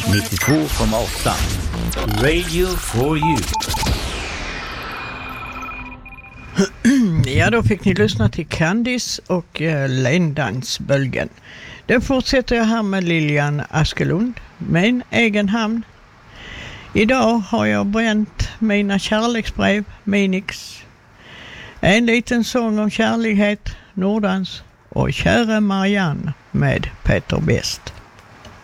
92,8 Radio for you. Ja, då fick ni lyssna till Candice och Ländansbölgen. Då fortsätter jag här med Lilian Askelund, min egen hamn. Idag har jag bränt mina kärleksbrev, Minix. En liten sång om kärlighet, Nordans och Kära Marianne med Peter Best.